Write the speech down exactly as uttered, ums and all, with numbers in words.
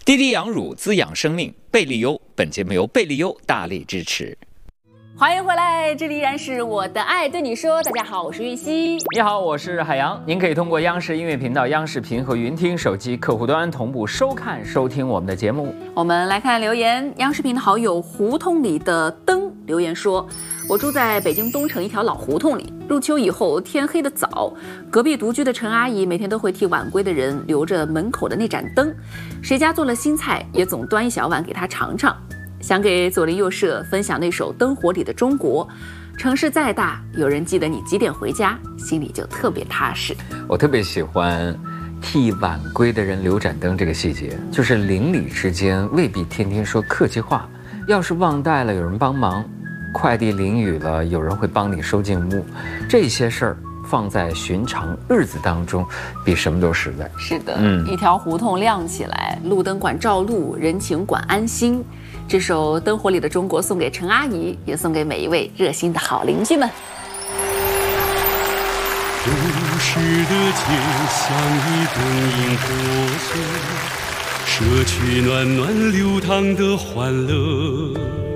滴滴养乳滋养生命，贝利优。本节目由贝利优大力支持。 欢迎回来，这里依然是我的爱对你说。大家好，我是玉溪。 你好，我是海洋。您可以通过央视音乐频道、央视频和云听手机客户端同步收看、收听我们的节目。 我们来看留言，央视频的好友胡同里的灯留言说：我住在北京东城一条老胡同里，入秋以后天黑得早，隔壁独居的陈阿姨每天都会替晚归的人留着门口的那盏灯，谁家做了新菜也总端一小碗给他尝尝。想给左邻右舍分享那首《灯火里的中国》，城市再大，有人记得你几点回家，心里就特别踏实。 我特别喜欢替晚归的人留盏灯这个细节，就是邻里之间未必天天说客气话，要是忘带了有人帮忙，快递淋雨了有人会帮你收进屋，这些事儿放在寻常日子当中比什么都实在。 是的，嗯，一条胡同亮起来，路灯管照路，人情管安心。这首《灯火里的中国》送给陈阿姨，也送给每一位热心的好邻居们。 都市的街像一灯影破碎，社区暖暖流淌的欢乐，